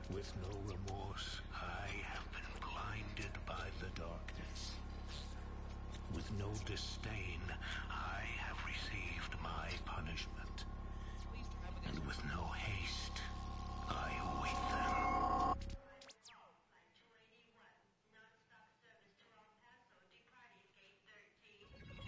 With no remorse, I have been blinded by the darkness. With no disdain,